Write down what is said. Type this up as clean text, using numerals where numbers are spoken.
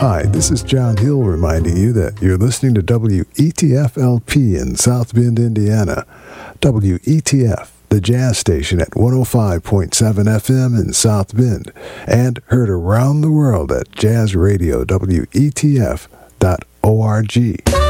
Hi, this is John Hill reminding you that you're listening to WETF-LP in South Bend, Indiana. WETF, the jazz station at 105.7 FM in South Bend, and heard around the world at jazzradio.wetf.org.